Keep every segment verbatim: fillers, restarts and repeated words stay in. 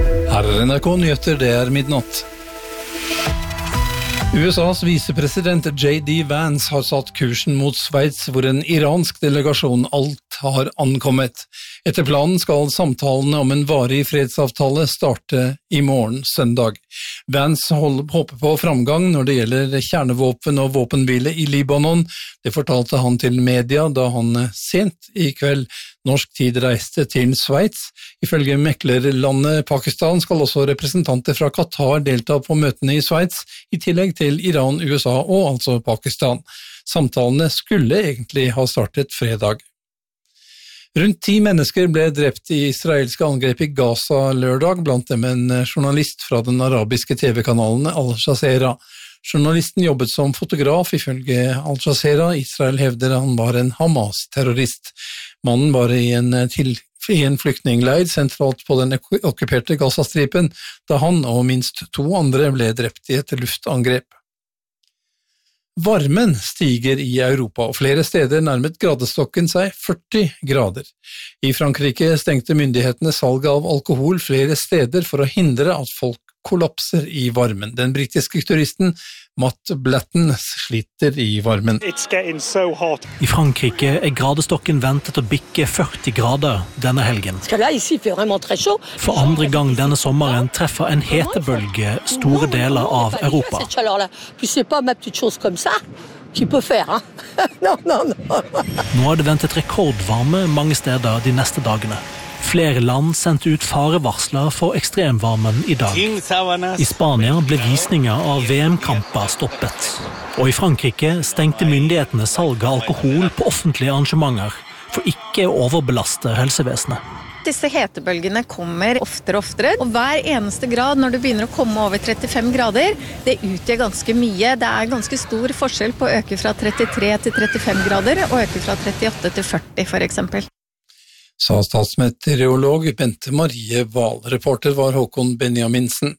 Her er N R K Nyheter, det er midnatt. U S A's visepresident J D Vance har satt kursen mot Sveits, hvor en iransk delegasjon alt har ankommet. Etter planen skal samtalene om en varig fredsavtale starte i morgen søndag. Vance håper på framgang når det gjelder kjernevåpen og våpenhvile i Libanon. Det fortalte han til media da han sent i kveld norsk tid reiste til Sveits. Ifølge meklerlandet Pakistan skal også representanter fra Qatar delta på møtene i Sveits, i tillegg til Iran, U S A og altså Pakistan. Samtalene skulle egentlig ha startet fredag. Rundt ti mennesker ble drept i israelske angrep i Gaza lørdag, blant dem en journalist fra den arabiske T V-kanalen Al Jazeera. Journalisten jobbet som fotograf ifølge Al Jazeera. Israel hevder han var en Hamas-terrorist. Mannen var i en, til, i en flyktningleir sentralt på den okkuperte Gazastripen, da han og minst to andre ble drept i et luftangrep. Varmen stiger i Europa, og flere steder nærmet gradestokken seg førti grader. I Frankrike stengte myndighetene salg av alkohol flere steder for å hindre at folk kollapser i varmen. Den britiske turisten Matt Blatten sliter i varmen. So I Frankrike er gradestokken ventet å bikke førti grader denne helgen. For andre gang denne sommeren treffer en hetebølge store deler av Europa. Nå er det ventet rekordvarme mange steder de neste dagene. Flere land sendte ut farevarsler for ekstremvarmen i dag. I Spania ble visninger av V M-kamper stoppet. Og i Frankrike stengte myndighetene salg av alkohol på offentlige arrangementer for ikke å overbelaste helsevesenet. Disse hetebølgene kommer oftere og oftere, og hver eneste grad når det begynner å komme over trettifem grader, det utgjør ganske mye. Det er ganske stor forskjell på å øke fra trettitre til trettifem grader, og øke fra trettiåtte til førti for eksempel. Sa statsmeteorolog Bente Marie Wahl. Reporter var Håkon Benjaminsen.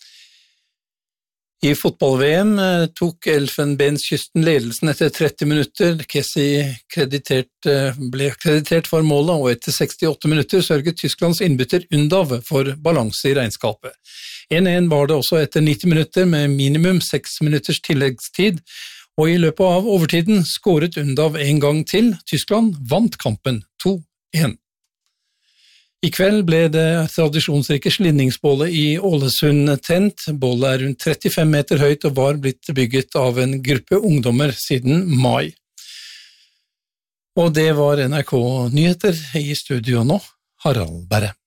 I fotball-V M tok Elfenbenskysten ledelsen etter tretti minutter. Kessie ble kreditert for målet, og etter sekstiåtte minutter sørget Tysklands innbytter Undav for balanse i regnskapet. en en var det også etter nitti minutter med minimum seks minutters tilleggstid, og i løpet av overtiden skåret Undav en gang til. Tyskland vant kampen to en. I kveld ble det tradisjonsrike slinningsbålet i Ålesund tent. Bålet er rundt trettifem meter høyt og var blitt bygget av en gruppe ungdommer siden mai. Og det var N R K Nyheter. I studio nå, Harald Berre.